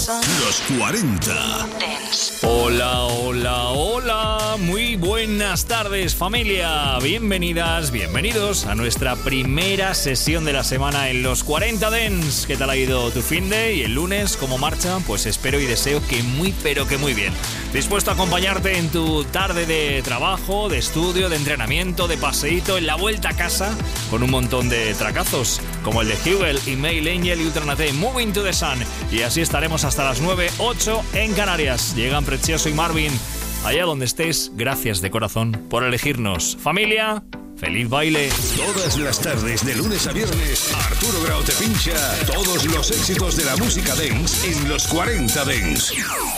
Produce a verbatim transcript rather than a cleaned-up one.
Los cuarenta Dance. Hola, hola, hola. Muy buenas tardes, familia. Bienvenidas, bienvenidos a nuestra primera sesión de la semana en Los cuarenta Dance. ¿Qué tal ha ido tu finde? Y el lunes, ¿cómo marcha? Pues espero y deseo que muy, pero que muy bien. Dispuesto a acompañarte en tu tarde de trabajo, de estudio, de entrenamiento, de paseíto, en la vuelta a casa, con un montón de tracazos, como el de Hewell y Mail Angel y Ultranate, Moving to the Sun. Y así estaremos hasta las nueve, ocho en Canarias. Llegan Precioso y Marvin. Allá donde estés, gracias de corazón por elegirnos. Familia, feliz baile. Todas las tardes, de lunes a viernes, Arturo Grau te pincha todos los éxitos de la música dance en Los cuarenta Dance.